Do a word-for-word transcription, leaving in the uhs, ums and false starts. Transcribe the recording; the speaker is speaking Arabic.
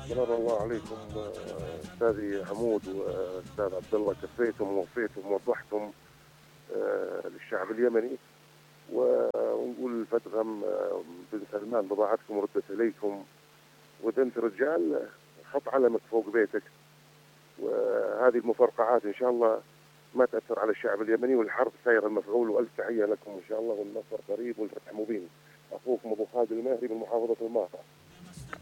منور الله عليكم آه، استاذي حمود واستاذ عبد الله، كفيتم ووفيتم ووضحتم آه، للشعب اليمني. ونقول فتغم آه، بن سلمان بضاعتكم ردت اليكم، واذا انت رجال حط علمك فوق بيتك، وهذه المفرقعات ان شاء الله ما تاثر على الشعب اليمني، والحرب سير المفعول. والف تحيه لكم ان شاء الله، والنصر قريب والفتح مبين. اخوكم ابو خالد الماهري من محافظه الماطا.